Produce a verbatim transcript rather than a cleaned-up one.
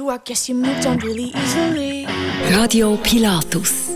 I guess you moved on really easily. Radio Pilatus.